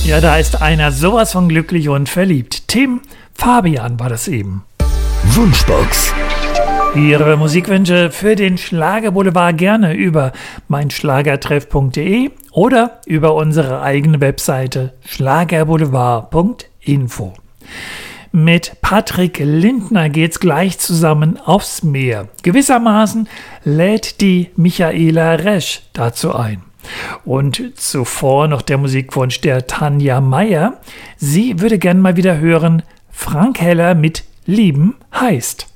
Ja, da ist einer sowas von glücklich und verliebt. Tim Fabian war das eben. Wunschbox. Ihre Musikwünsche für den Schlagerboulevard gerne über meinschlagertreff.de oder über unsere eigene Webseite schlagerboulevard.info. Mit Patrick Lindner geht's gleich zusammen aufs Meer. Gewissermaßen lädt die Michaela Resch dazu ein. Und zuvor noch der Musikwunsch der Tanja Meyer. Sie würde gern mal wieder hören, Frank Heller mit Lieben heißt.